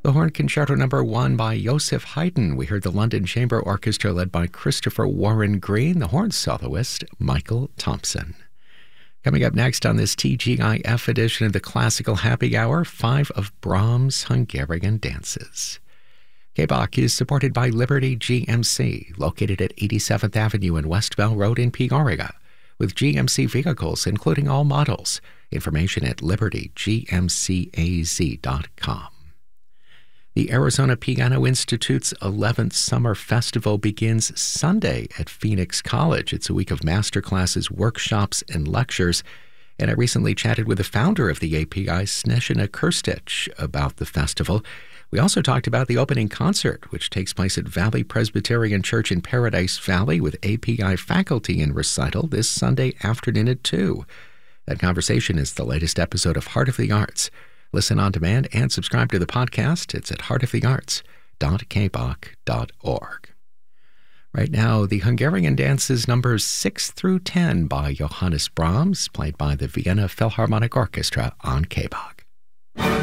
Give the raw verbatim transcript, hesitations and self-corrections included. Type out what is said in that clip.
The Horn Concerto Number One by Joseph Haydn. We heard the London Chamber Orchestra led by Christopher Warren Green, the horn soloist Michael Thompson. Coming up next on this T G I F edition of the Classical Happy Hour, five of Brahms' Hungarian dances. K B O C is supported by Liberty G M C, located at eighty-seventh Avenue and West Bell Road in Peoria, with G M C vehicles including all models. Information at liberty g m c a z dot com. The Arizona Piano Institute's eleventh Summer Festival begins Sunday at Phoenix College. It's a week of masterclasses, workshops, and lectures. And I recently chatted with the founder of the A P I, Snezhina Krstić, about the festival. We also talked about the opening concert, which takes place at Valley Presbyterian Church in Paradise Valley with A P I faculty in recital this Sunday afternoon at two. That conversation is the latest episode of Heart of the Arts. Listen on demand and subscribe to the podcast. It's at heart of the arts dot k b o c dot org. Right now, the Hungarian dances numbers six through ten by Johannes Brahms, played by the Vienna Philharmonic Orchestra on K B O C.